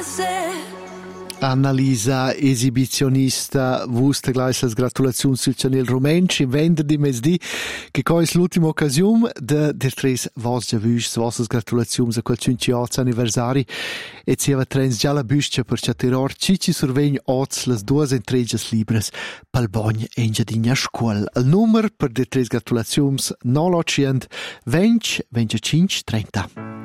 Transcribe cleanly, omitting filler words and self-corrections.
Annalisa esibizionista vusta glaisas gratulaziuns sul channel Rumenci venderdi mesdì che cois l'ultima occasione de tres vos già vus vossas gratulaziuns a quel 58 anniversari e sieva trens già la buscia per chateror cici survegn oz las duas entregas libres pal bogn e in giadina scuol. Il numero per de tres gratulaziuns 900 20 25 30.